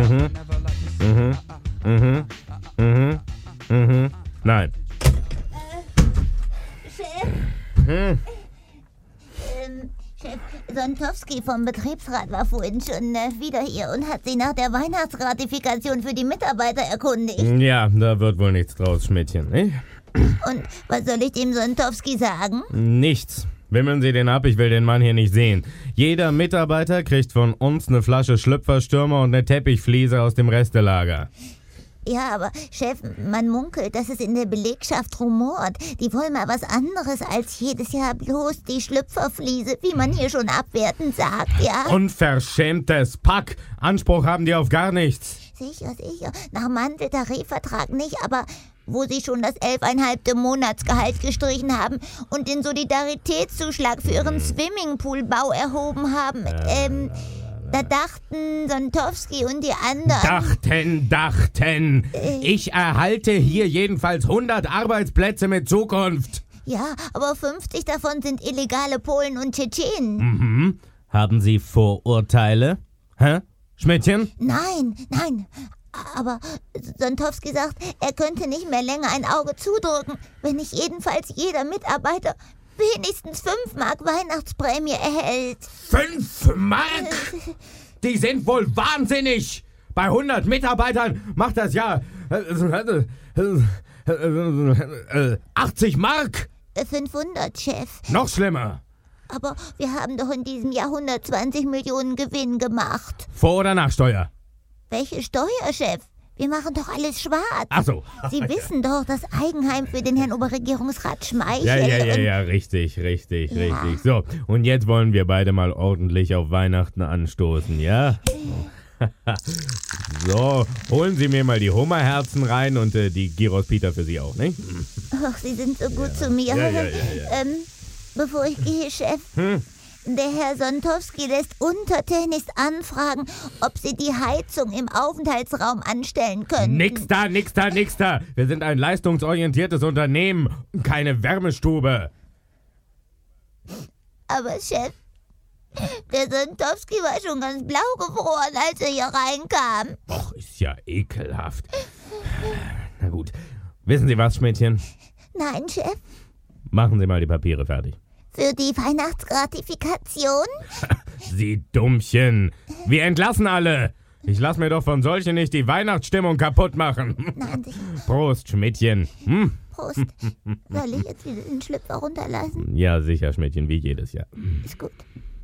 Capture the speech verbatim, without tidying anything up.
Mhm. Mhm. Mhm. Mhm. Mhm. Nein. Äh, Chef? Hm. Ähm, Chef, Sontowski vom Betriebsrat war vorhin schon äh, wieder hier und hat sich nach der Weihnachtsgratifikation für die Mitarbeiter erkundigt. Ja, da wird wohl nichts draus, Schmidtchen, nicht? Und was soll ich dem Sontowski sagen? Nichts. Wimmeln Sie den ab, ich will den Mann hier nicht sehen. Jeder Mitarbeiter kriegt von uns eine Flasche Schlüpferstürmer und eine Teppichfliese aus dem Restelager. Ja, aber Chef, man munkelt, dass es in der Belegschaft rumort. Die wollen mal was anderes als jedes Jahr bloß die Schlüpferfliese, wie man hier schon abwertend sagt, ja? Unverschämtes Pack. Anspruch haben die auf gar nichts. Sicher, sicher. Nach Manteltarifvertrag nicht, aber wo sie schon das elfeinhalbte Monatsgehalt gestrichen haben und den Solidaritätszuschlag für ihren Swimmingpoolbau erhoben haben, ähm... Da dachten Sontowski und die anderen... Dachten, dachten. Ich erhalte hier jedenfalls hundert Arbeitsplätze mit Zukunft. Ja, aber fünfzig davon sind illegale Polen und Tschetschenen. Mhm. Haben Sie Vorurteile? Hä? Schmidtchen? Nein, nein. Aber Sontowski sagt, er könnte nicht mehr länger ein Auge zudrücken, wenn nicht jedenfalls jeder Mitarbeiter wenigstens fünf Mark Weihnachtsprämie erhält. Fünf Mark? Die sind wohl wahnsinnig! Bei hundert Mitarbeitern macht das ja achtzig Mark! fünfhundert, Chef. Noch schlimmer. Aber wir haben doch in diesem Jahr hundertzwanzig Millionen Gewinn gemacht. Vor- oder Nachsteuer? Welche Steuer, Chef? Wir machen doch alles schwarz. Ach so. Sie wissen doch, das Eigenheim für den Herrn Oberregierungsrat Schmeichel. Ja, ja, ja, ja, richtig, richtig, Ja. richtig. So, und jetzt wollen wir beide mal ordentlich auf Weihnachten anstoßen, ja? So, holen Sie mir mal die Hummerherzen rein und äh, die Gyros Pita für Sie auch, nicht? Ach, Sie sind so gut zu mir. Ja, ja, ja, ja. Ähm, bevor ich gehe, Chef. Hm? Der Herr Sontowski lässt untertänigst anfragen, ob Sie die Heizung im Aufenthaltsraum anstellen können. Nix da, nix da, nix da. Wir sind ein leistungsorientiertes Unternehmen, keine Wärmestube. Aber Chef, der Sontowski war schon ganz blau gefroren, als er hier reinkam. Och, ist ja ekelhaft. Na gut. Wissen Sie was, Schmidtchen? Nein, Chef, Machen Sie mal die Papiere fertig. für die Weihnachtsgratifikation? Sie Dummchen. Wir entlassen alle. Ich lass mir doch von solchen nicht die Weihnachtsstimmung kaputt machen. Nein, sicher. Prost, Schmidtchen. Hm? Prost. Soll ich jetzt wieder den Schlüpfer runterlassen? Ja, sicher, Schmidtchen, wie jedes Jahr. Ist gut.